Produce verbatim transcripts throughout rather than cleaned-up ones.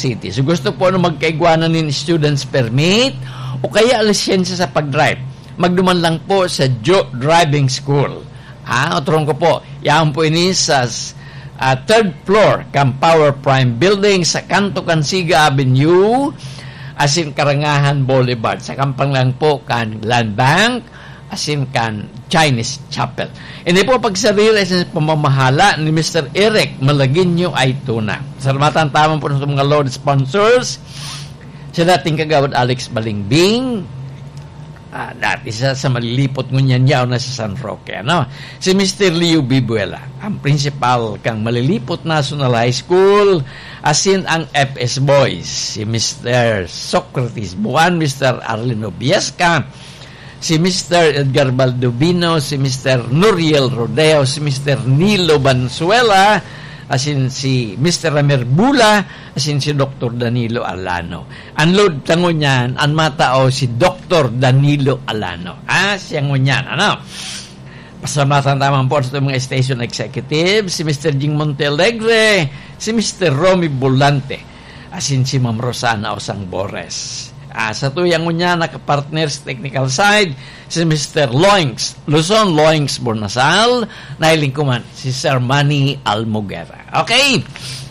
City. So gusto po na magkaigwanan ng students permit o kaya lisensya sa pag-drive. Magduman lang po sa Joe Driving School. Ah, otrong ko po. Yan po ini sa uh, third floor Camp Power Prime Building sa Canto Cansiga Avenue, asin Karangahan Boulevard. Sa kampang lang po kan Land Bank, asin kan Chinese Chapel. Hindi po pagsarili sa pamamahala ni Mister Eric Malaginyo ay tuna. Salamatan tamang po sa mga Lord sponsors. Sa dating kagawad Alex Balingbing, ah, dati sa, sa malilipot ngunyan yaw na sa San Roque. Ano? Si Mister Leo Bibuela, ang principal kang Malilipot National High School, asin ang F S Boys. Si Mister Socrates Buwan, Mister Arlino Biasca, si Mister Edgar Baldovino, si Mister Nuriel Rodeo, si Mister Nilo Bansuela, asin si Mister Ramir Bula, asin si Doctor Danilo Alano. Ang load tango niyan, ang matao si Doctor Danilo Alano. Ah, siya ngunyan, ano? Pasamatan tamang po sa mga station executive, si Mister Jing Montealegre, si Mister Romy Bolante, asin si Ma'am Rosana Osang Bores. Ah, sa tuyang unya naka-partners technical side si Mister Loings Luzon Loings Bornasal, nailingkuman si Sir Manny Almogera. Okay,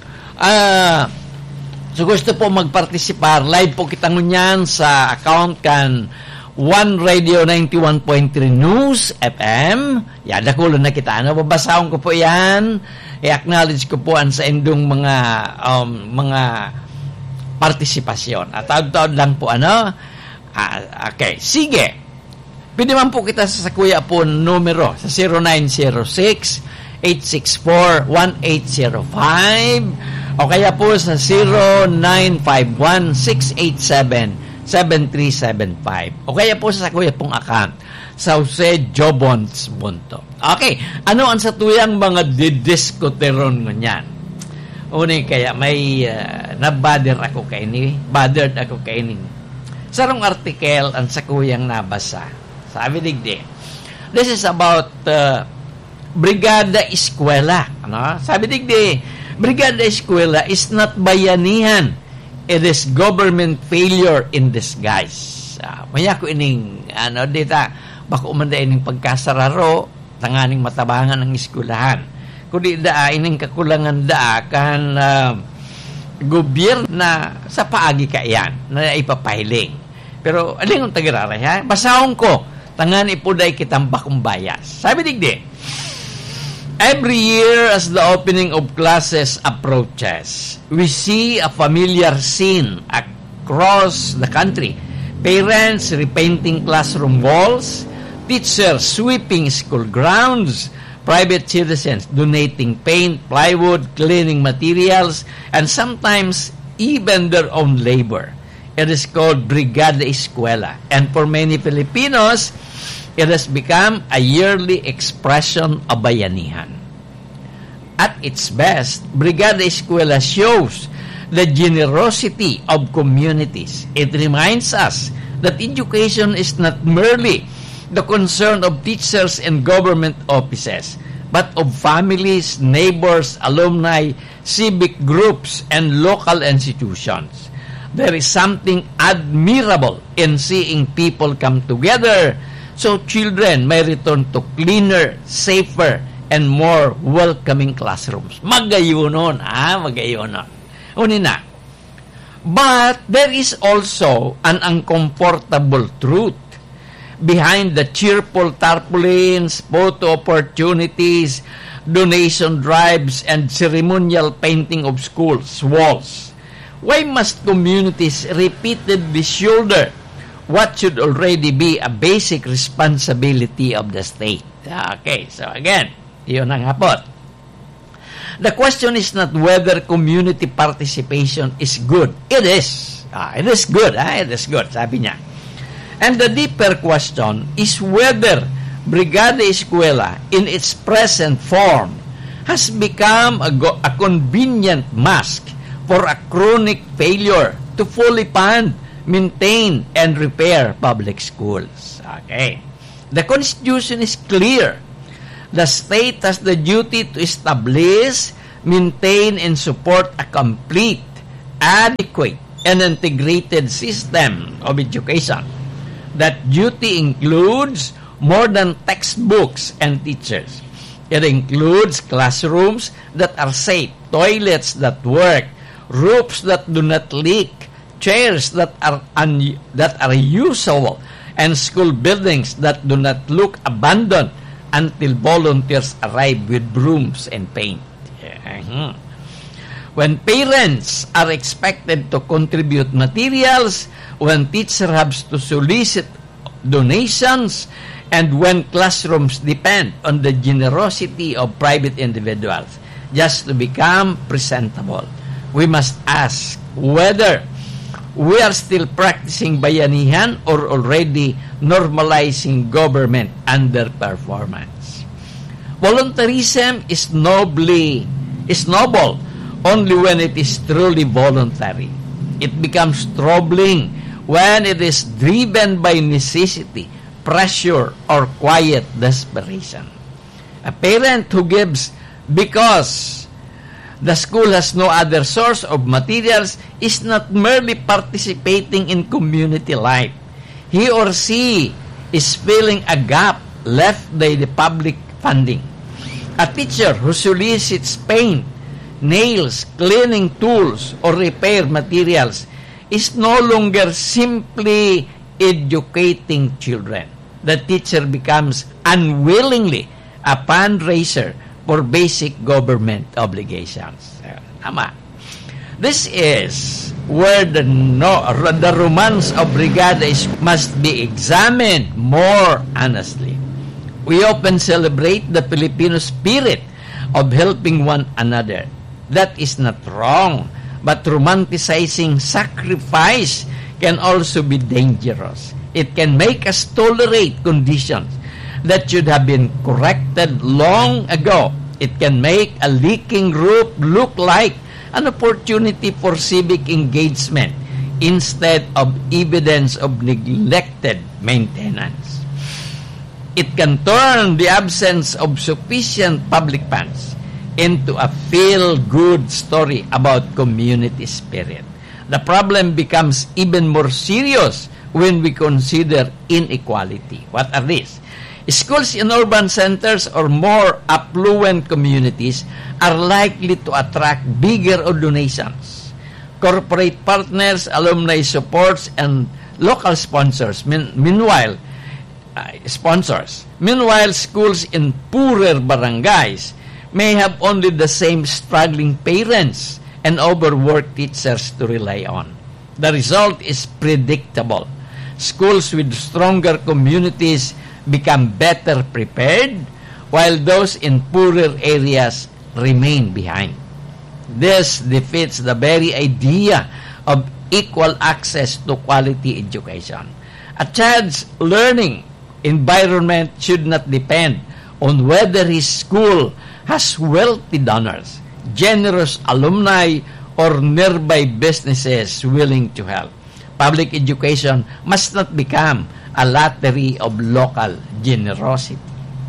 ah, so gusto po magpartisipar live po kita ngunyan sa account kan One Radio ninety-one point three News F M. Yada ko na kita, ano, babasahon ko po yan, i-acknowledge ko po ang sa indong mga um, mga partisipasyon. At taod-taod lang po, ano? Ah, okay, sige. Pwede man po kita sa kuya po numero sa zero nine zero six, eight six four, one eight zero five o kaya po sa zero nine five one, six eight seven, seven three seven five o kaya po sa kuya pong account sa Jose Jobons Bunto. Okay, ano ang sa tuyang mga didiskuteron ngunyan? Una kaya may uh, nabader ako kay ni, bothered ako kay ni. Sarong article ang sa kuyang nabasa. Sabi digdi, this is about uh, Brigada Eskwela. Ano? Sabi digdi, Brigada Eskwela is not bayanihan. It is government failure in disguise. Uh, maya ko ining, ano, dita, bako umanda ining pagkasararo, tanganing matabangan ng eskwelahan. Kundi daa, ining kakulangan daa kan uh, gobyerno na sa paagi ka yan, na ipapahiling. Pero, alin yung tagiraray, ha? Basahon ko, tangan ipuday kitang bakong bayas. Sabi digdi, every year as the opening of classes approaches, we see a familiar scene across the country. Parents repainting classroom walls, teachers sweeping school grounds, private citizens donating paint, plywood, cleaning materials, and sometimes even their own labor. It is called Brigada Eskwela. And for many Filipinos, it has become a yearly expression of bayanihan. At its best, Brigada Eskwela shows the generosity of communities. It reminds us that education is not merely the concern of teachers and government offices, but of families, neighbors, alumni, civic groups, and local institutions. There is something admirable in seeing people come together so children may return to cleaner, safer, and more welcoming classrooms. Magayunon, ah, magayunon. Unina. But there is also an uncomfortable truth behind the cheerful tarpaulins, photo opportunities, donation drives, and ceremonial painting of schools' walls. Why must communities repeatedly shoulder what should already be a basic responsibility of the state? Okay, so again, yun ang hapot. The question is not whether community participation is good. It is. Ah, it is good. Ah, it is good, sabi niya. And the deeper question is whether Brigada Eskwela in its present form has become a, go- a convenient mask for a chronic failure to fully fund, maintain, and repair public schools. Okay. The Constitution is clear. The state has the duty to establish, maintain, and support a complete, adequate and integrated system of education. That duty includes more than textbooks and teachers. It includes classrooms that are safe, toilets that work, roofs that do not leak, chairs that are un- that are usable, and school buildings that do not look abandoned until volunteers arrive with brooms and paint. Yeah. When parents are expected to contribute materials, when teachers have to solicit donations, and when classrooms depend on the generosity of private individuals just to become presentable, we must ask whether we are still practicing bayanihan or already normalizing government underperformance. Voluntarism is nobly is noble only when it is truly voluntary. It becomes troubling when it is driven by necessity, pressure, or quiet desperation. A parent who gives because the school has no other source of materials is not merely participating in community life. He or she is filling a gap left by the public funding. A teacher who solicits paint, nails, cleaning tools, or repair materials is no longer simply educating children. The teacher becomes unwillingly a fundraiser for basic government obligations. Tama. This is where the, no, the romance of Brigada must be examined more honestly. We often celebrate the Filipino spirit of helping one another. That is not wrong, but romanticizing sacrifice can also be dangerous. It can make us tolerate conditions that should have been corrected long ago. It can make a leaking roof look like an opportunity for civic engagement instead of evidence of neglected maintenance. It can turn the absence of sufficient public funds into a feel-good story about community spirit. The problem becomes even more serious when we consider inequality. What are these? Schools in urban centers or more affluent communities are likely to attract bigger donations. Corporate partners, alumni supports, and local sponsors. Min- meanwhile, uh, sponsors. Meanwhile, schools in poorer barangays may have only the same struggling parents and overworked teachers to rely on. The result is predictable. Schools with stronger communities become better prepared, while those in poorer areas remain behind. This defeats the very idea of equal access to quality education. A child's learning environment should not depend on whether his school has wealthy donors, generous alumni, or nearby businesses willing to help. Public education must not become a lottery of local generosity.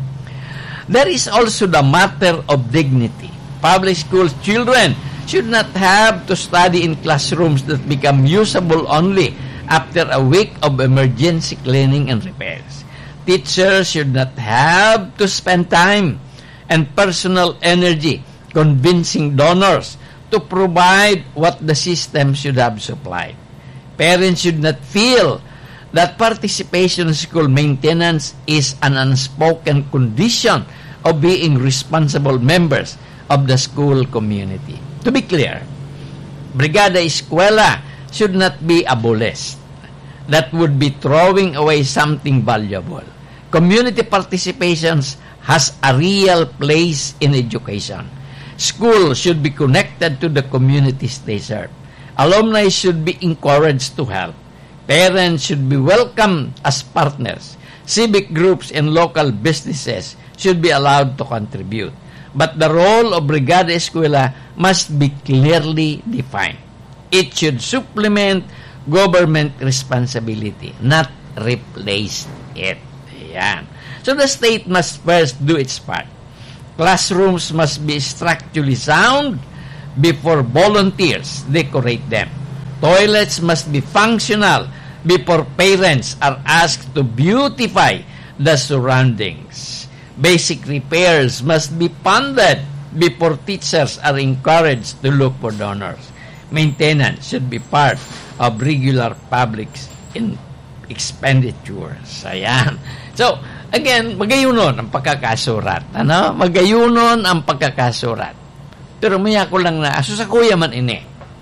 There is also the matter of dignity. Public school children should not have to study in classrooms that become usable only after a week of emergency cleaning and repairs. Teachers should not have to spend time and personal energy convincing donors to provide what the system should have supplied. Parents should not feel that participation in school maintenance is an unspoken condition of being responsible members of the school community. To be clear, Brigada Eskwela should not be abolished. That would be throwing away something valuable. Community participation has a real place in education. Schools should be connected to the communities they serve. Alumni should be encouraged to help. Parents should be welcomed as partners. Civic groups and local businesses should be allowed to contribute. But the role of Brigada Eskwela must be clearly defined. It should supplement government responsibility, not replace it. Ayan. So the state must first do its part. Classrooms must be structurally sound, before volunteers decorate them. Toilets must be functional before parents are asked to beautify the surroundings. Basic repairs must be funded before teachers are encouraged to look for donors. Maintenance should be part of regular public in expenditures. Ayan. So, again, magayunon ang pagkakasurat. Ano? Magayunon ang pagkakasurat. Pero maya ko lang na, aso sa kuya man ini.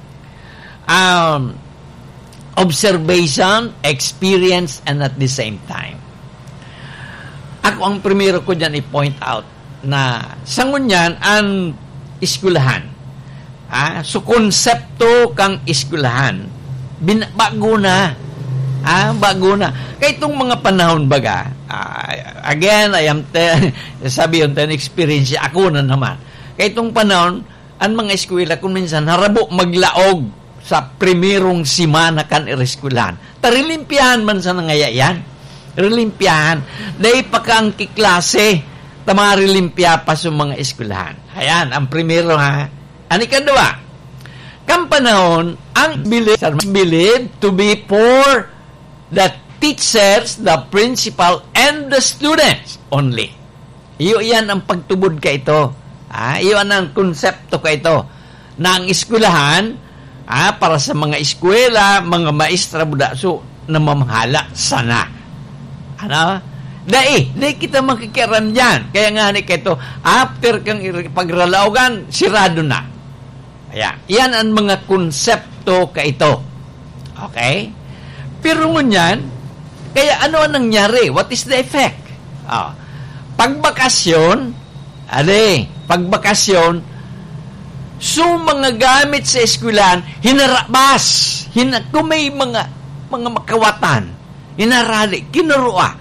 Um, observation, experience, and at the same time. Ako ang primero ko dyan i-point out na sa ngunyan ang eskwelahan. Ah, so konsepto kang eskwelahan, bin, bago na. Ah, bago na. Kaya itong mga panahon baga, ah, again, I am te- sabi yun, ten experience, ako na naman. Kaya itong panahon, ang mga eskwela, kung minsan, harabo maglaog sa primerong simana kan ireskwelahan. Tarilimpihan man sa nangayayan. Rilimpihan. Dahil pa ka ang kiklase, tamarilimpia pa sa mga eskwelahan. Ayan, ang primero ha. Ano ikadwa? Kang panahon, ang believed believe to be for the teachers, the principal, and the students only. Iyo yan ang pagtubod ka ito. Ah, iyo ang konsepto ka ito. Na ang eskwelahan, ah, para sa mga eskwela, mga maestra, budaso, na mamahala sana. Ano? Dai, dai kita makikiram dyan. Kaya nga ni kaito, after kang pagralaugan, sirado na. Ayan. Yan ang mga konsepto ka ito. Okay? Pero ngunyan, kaya ano ang nangyari? What is the effect? Oh. Pagbakasyon, ade, pagbakasyon, so mga gamit sa eskwelahan, hinarabas. Hina, kung may mga, mga makawatan, hinarali, kinurua.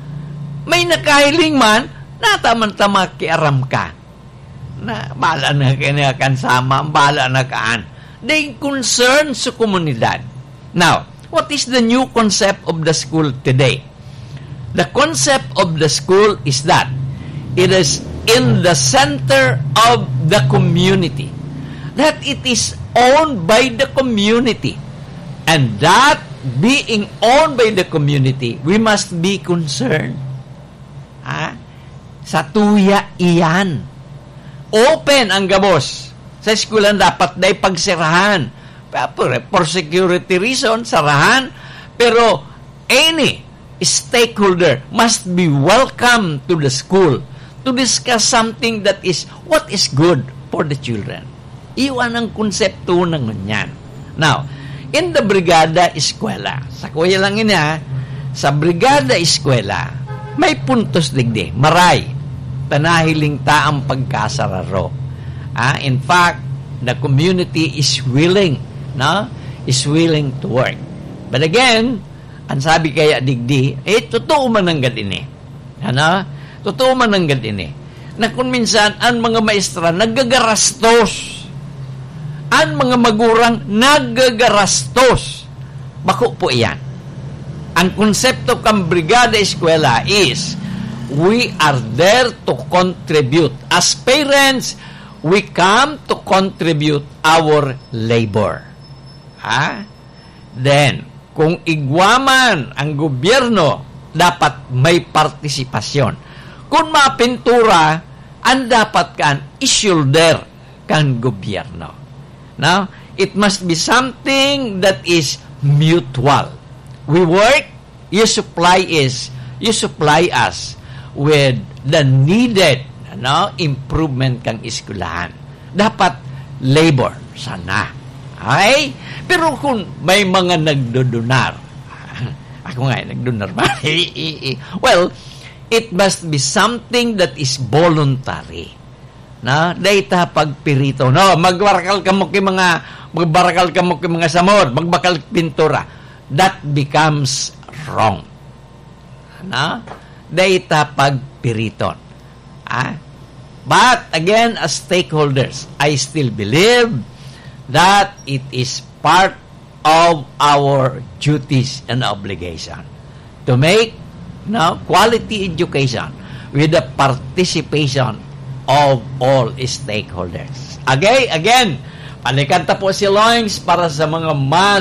May nakahiling man, nataman-tama kiaram ka. Na, bala na kinakan sama, bala na kaan. They concern sa komunidad. Now, what is the new concept of the school today? The concept of the school is that it is in the center of the community. That it is owned by the community. And that being owned by the community, we must be concerned. Ha? Sa tuya iyan. Open ang gabos. Sa eskwelahan dapat day pagsirahan. For security reason, sarahan. Pero any stakeholder must be welcome to the school to discuss something that is what is good for the children. Iwan ang konsepto ng ganyan. Now, in the Brigada Eskwela, sa kuya lang ina, sa Brigada Eskwela, may puntos digdi, maray, tanahiling taang pagkasararo. Ah, in fact, the community is willing, no? Is willing to work. But again, ang sabi kaya digdi, eh, totoo man ang gadini. Ano? Totoo man ang gadini. Na kung minsan, ang mga maestra nagagarastos. Ang mga magurang nagagarastos. Bako po iyan. Ang konsepto kang Brigada Eskwela is, we are there to contribute. As parents, we come to contribute our labor. Ha? Then, kung igwaman ang gobyerno, dapat may partisipasyon. Kung mapintura, ang dapat kan isulder kan gobyerno. Now, it must be something that is mutual. We work, you supply is, you supply us with the needed ano, improvement kang eskwelahan. Dapat labor sana. Okay? Pero kung may mga nagdodonar, ako nga, nagdodonar ba? Well, it must be something that is voluntary. Na, data pagpirito. No, magbarakal ka mo kay mga, magbarakal ka mo kay mga samod, magbakal pintura. That becomes wrong. Na? Data pagpiriton. Ah? But, again, as stakeholders, I still believe that it is part of our duties and obligation to make no, quality education with the participation of all stakeholders. Okay? Again, Panikanta po si Loings para sa mga mas